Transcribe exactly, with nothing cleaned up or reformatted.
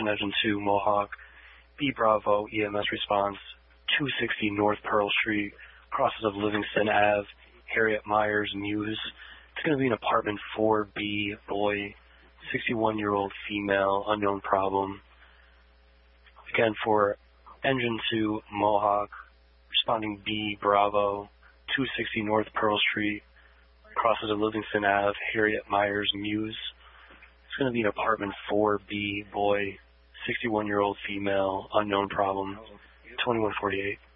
attention, Engine two, Mohawk, B Bravo, E M S response, two sixty North Pearl Street, crosses of Livingston Avenue, Harriet Myers, Muse. It's going to be an apartment four B, boy, sixty-one-year-old female, unknown problem. Again, for Engine two, Mohawk, responding B Bravo, two sixty North Pearl Street, crosses of Livingston Avenue, Harriet Myers, Muse. It's going to be an apartment four B, boy, sixty-one-year-old female, unknown problem, twenty-one forty-eight.